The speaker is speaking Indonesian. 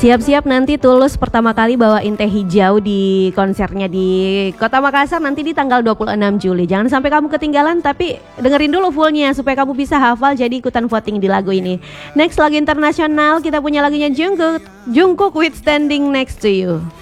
Siap-siap nanti Tulus pertama kali bawain teh hijau di konsernya di Kota Makassar nanti di tanggal 26 Juli. Jangan sampai kamu ketinggalan, tapi dengerin dulu fullnya supaya kamu bisa hafal, jadi ikutan voting di lagu ini. Next lagu internasional kita punya lagunya Jungkook with Standing Next to You.